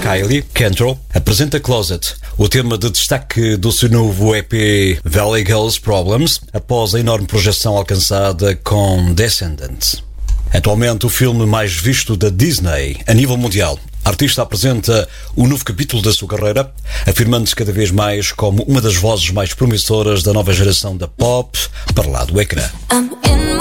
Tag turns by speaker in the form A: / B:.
A: Kylie Cantrell apresenta Closet, o tema de destaque do seu novo EP Valley Girls Problems, após a enorme projeção alcançada com Descendants. Atualmente o filme mais visto da Disney a nível mundial. A artista apresenta o novo capítulo da sua carreira, afirmando-se cada vez mais como uma das vozes mais promissoras da nova geração da pop para lá do ecrã.
B: I'm